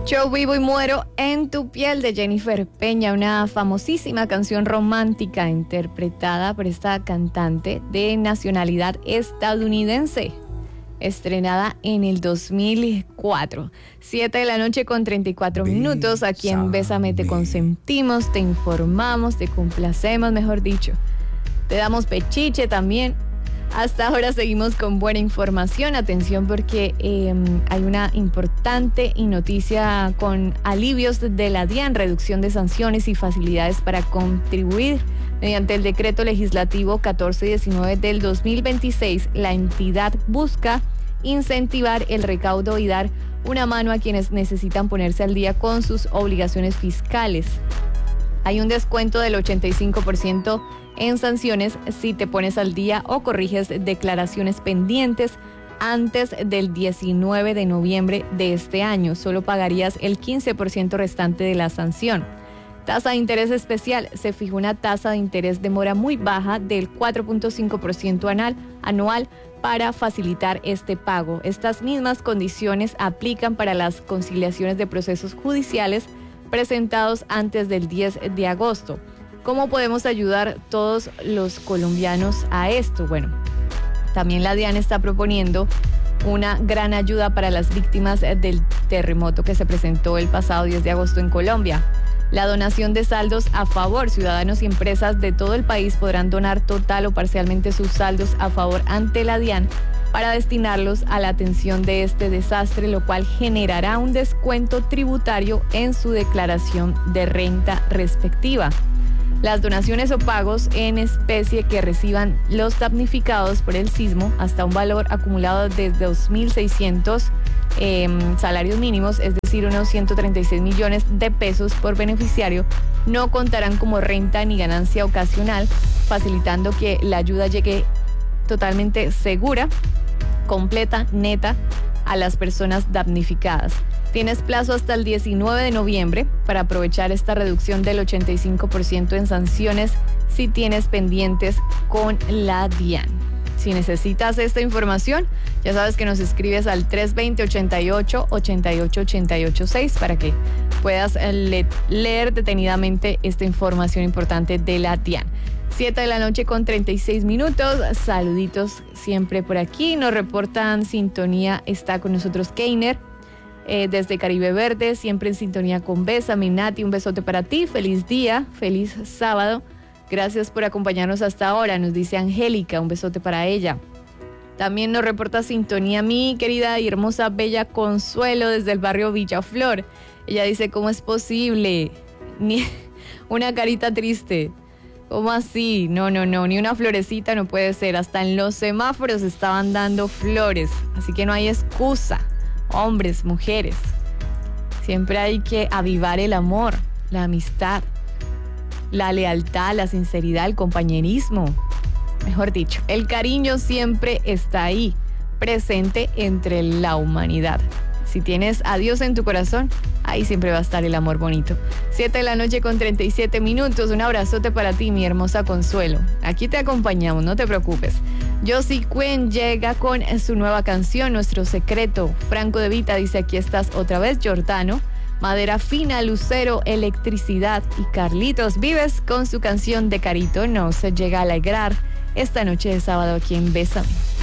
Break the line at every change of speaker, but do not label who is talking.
Yo vivo y muero en tu piel de Jennifer Peña, una famosísima canción romántica interpretada por esta cantante de nacionalidad estadounidense, estrenada en el 2004. 7 de la noche con 34 minutos. Aquí en Bésame te consentimos, te informamos, te complacemos, mejor dicho. Te damos pechiche también. Hasta ahora seguimos con buena información. Atención porque hay una importante noticia con alivios de la DIAN, reducción de sanciones y facilidades para contribuir. Mediante el decreto legislativo 1419 del 2026, la entidad busca incentivar el recaudo y dar una mano a quienes necesitan ponerse al día con sus obligaciones fiscales. Hay un descuento del 85% en sanciones si te pones al día o corriges declaraciones pendientes antes del 19 de noviembre de este año. Solo pagarías el 15% restante de la sanción. Tasa de interés especial. Se fijó una tasa de interés de mora muy baja del 4.5% anual para facilitar este pago. Estas mismas condiciones aplican para las conciliaciones de procesos judiciales presentados antes del 10 de agosto. ¿Cómo podemos ayudar todos los colombianos a esto? Bueno, también la DIAN está proponiendo una gran ayuda para las víctimas del terremoto que se presentó el pasado 10 de agosto en Colombia. La donación de saldos a favor. Ciudadanos y empresas de todo el país podrán donar total o parcialmente sus saldos a favor ante la DIAN para destinarlos a la atención de este desastre, lo cual generará un descuento tributario en su declaración de renta respectiva. Las donaciones o pagos en especie que reciban los damnificados por el sismo hasta un valor acumulado de 2.600 salarios mínimos, es decir, unos 136 millones de pesos por beneficiario, no contarán como renta ni ganancia ocasional, facilitando que la ayuda llegue totalmente segura, completa, neta, a las personas damnificadas. Tienes plazo hasta el 19 de noviembre para aprovechar esta reducción del 85% en sanciones si tienes pendientes con la DIAN. Si necesitas esta información, ya sabes que nos escribes al 320-88-88-886 para que puedas leer detenidamente esta información importante de la DIAN. 7 de la noche con 36 minutos. Saluditos siempre por aquí. Nos reportan sintonía. Está con nosotros Keiner desde Caribe Verde, siempre en sintonía con Bésame. Nati, un besote para ti. Feliz día, feliz sábado. Gracias por acompañarnos hasta ahora, nos dice Angélica, un besote para ella. También nos reporta sintonía mi querida y hermosa bella Consuelo desde el barrio Villaflor. Ella dice, ¿cómo es posible? Ni una carita triste. ¿Cómo así? No, ni una florecita no puede ser. Hasta en los semáforos estaban dando flores, así que no hay excusa. Hombres, mujeres, siempre hay que avivar el amor, la amistad, la lealtad, la sinceridad, el compañerismo. Mejor dicho, el cariño siempre está ahí, presente entre la humanidad. Si tienes a Dios en tu corazón, ahí siempre va a estar el amor bonito. 7 de la noche con 37 minutos. Un abrazote para ti, mi hermosa Consuelo. Aquí te acompañamos, no te preocupes. Josie Quinn llega con su nueva canción, Nuestro Secreto. Franco De Vita dice, aquí estás otra vez, Giordano. Madera Fina, Lucero, Electricidad y Carlitos Vives con su canción de Carito nos llega a alegrar esta noche de sábado aquí en Bésame.